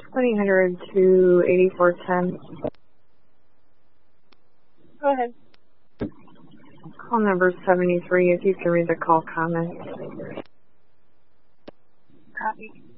1-800 to 8410. Go ahead. Call number 73 if you can read the call comment. Copy.